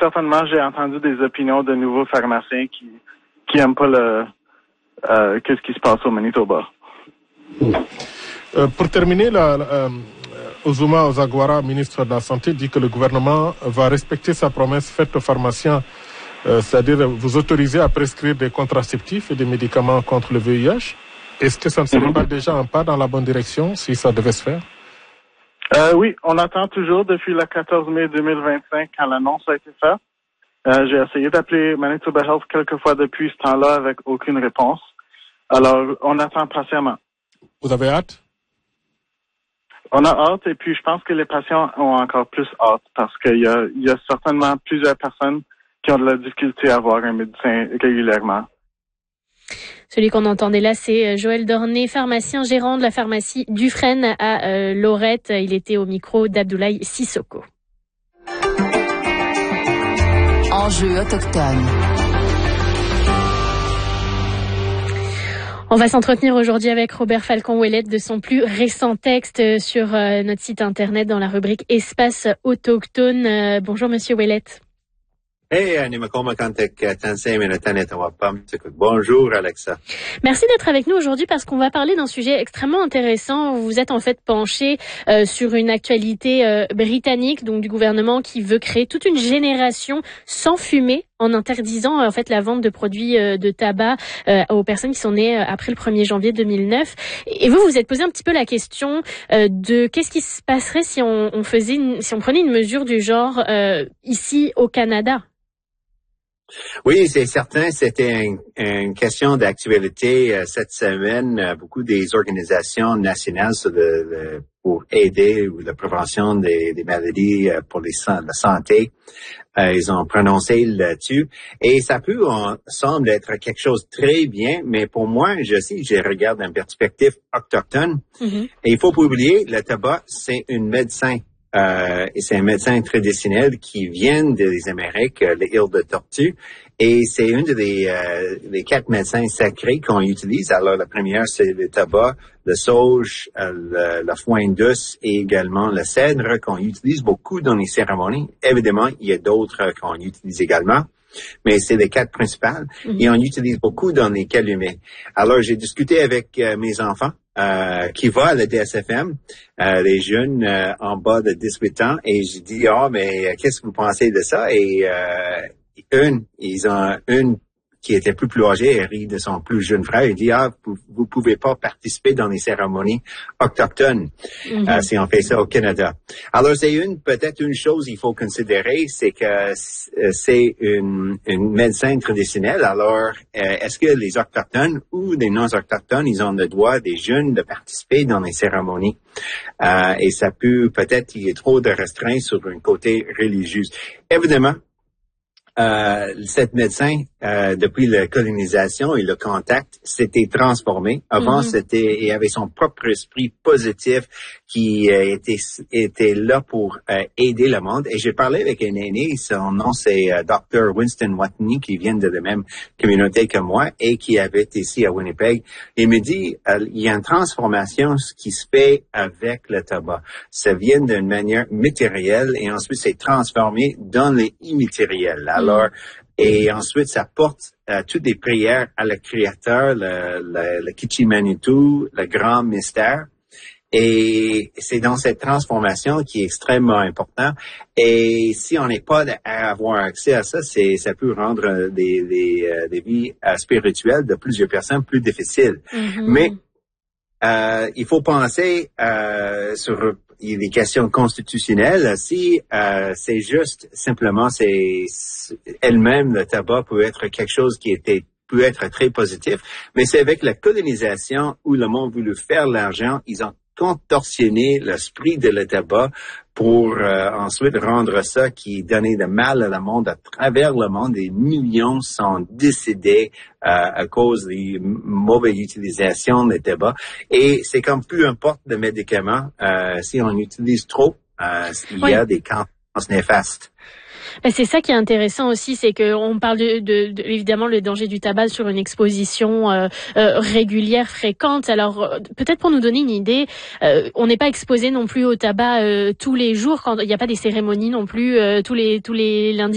certainement, j'ai entendu des opinions de nouveaux pharmaciens qui aiment pas qu'est-ce qui se passe au Manitoba. Pour terminer, Uzuma Ozagwara, ministre de la Santé, dit que le gouvernement va respecter sa promesse faite aux pharmaciens, c'est-à-dire vous autoriser à prescrire des contraceptifs et des médicaments contre le VIH. Est-ce que ça ne serait pas déjà un pas dans la bonne direction si ça devait se faire? Oui, on attend toujours depuis le 14 mai 2025 quand l'annonce a été faite. J'ai essayé d'appeler Manitoba Health quelques fois depuis ce temps-là avec aucune réponse. Alors, on attend patiemment. Vous avez hâte? On a hâte et puis je pense que les patients ont encore plus hâte parce qu'il y a certainement plusieurs personnes qui ont de la difficulté à voir un médecin régulièrement. Celui qu'on entendait là, c'est Joël Dorné, pharmacien gérant de la pharmacie Dufresne à Lorette. Il était au micro d'Abdoulaye Sissoko. Enjeux autochtones. On va s'entretenir aujourd'hui avec Robert Falcon-Ouellette de son plus récent texte sur notre site internet dans la rubrique Espace autochtone. Bonjour Monsieur Ouellette. Bonjour Alexa. Merci d'être avec nous aujourd'hui parce qu'on va parler d'un sujet extrêmement intéressant. Vous êtes en fait penché sur une actualité britannique, donc du gouvernement qui veut créer toute une génération sans fumée en interdisant en fait la vente de produits de tabac aux personnes qui sont nées après le 1er janvier 2009. Et vous êtes posé un petit peu la question de qu'est-ce qui se passerait si on prenait une mesure du genre ici au Canada. Oui, c'est certain. C'était une question d'actualité cette semaine. Beaucoup des organisations nationales pour aider ou la prévention des maladies pour la santé, ils ont prononcé là-dessus. Et ça semble être quelque chose de très bien, mais pour moi, je regarde d'une perspective autochtone. Mm-hmm. Et il faut pas oublier, le tabac, c'est un médecin. Et c'est un médecin traditionnel qui vient des Amériques, les îles de Tortue, et c'est une des 4 médecins sacrés qu'on utilise. Alors, la première, c'est le tabac, le sauge, la foin douce et également le cèdre qu'on utilise beaucoup dans les cérémonies. Évidemment, il y a d'autres qu'on utilise également, mais c'est les 4 principales. Mm-hmm. Et on utilise beaucoup dans les calumets. Alors, j'ai discuté avec mes enfants. Qui va à la DSFM, les jeunes en bas de 18 ans, et j'ai dit, mais qu'est-ce que vous pensez de ça? Et ils ont une qui était plus âgée, elle rit de son plus jeune frère, il dit, vous pouvez pas participer dans les cérémonies autochtones, si on fait ça au Canada. Alors, c'est peut-être une chose qu'il faut considérer, c'est que c'est une médecin traditionnel. Alors, est-ce que les autochtones ou les non-autochtones, ils ont le droit des jeunes de participer dans les cérémonies? Et ça peut-être, il y a trop de restreints sur un côté religieux. Évidemment, cet médecin, depuis la colonisation et le contact, s'était transformé. Avant, il avait son propre esprit positif qui était là pour aider le monde. Et j'ai parlé avec un aîné, son nom c'est Dr. Winston Watney, qui vient de la même communauté que moi et qui habite ici à Winnipeg. Il me dit, il y a une transformation qui se fait avec le tabac. Ça vient d'une manière matérielle et ensuite c'est transformé dans l'immatériel. Alors, et ensuite, ça porte toutes les prières à le Créateur, le Kichimanitu, le grand mystère. Et c'est dans cette transformation qui est extrêmement important. Et si on n'est pas à avoir accès à ça, ça peut rendre des vies spirituelles de plusieurs personnes plus difficiles. Mm-hmm. Mais il faut penser sur les questions constitutionnelles. Si c'est juste simplement, c'est elle-même le tabac peut être quelque chose qui peut être très positif, mais c'est avec la colonisation où le monde voulu faire l'argent, ils ont contorsionné l'esprit de le tabac pour ensuite rendre ça qui donnait de mal à le monde à travers le monde. Des millions sont décédés à cause des mauvaises utilisations de tabac. Et c'est comme peu importe le médicament, si on utilise trop, il y a des conséquences néfastes. C'est ça qui est intéressant aussi, c'est que on parle de évidemment le danger du tabac sur une exposition régulière, fréquente. Alors peut-être pour nous donner une idée, on n'est pas exposé non plus au tabac tous les jours, quand il n'y a pas des cérémonies non plus tous les lundis.